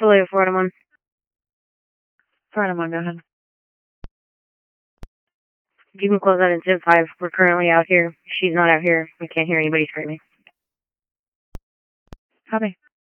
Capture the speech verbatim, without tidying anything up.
Hello, four one one. four one one, go ahead. You can close that in zip five. We're currently out here. She's not out here. We can't hear anybody screaming. Copy.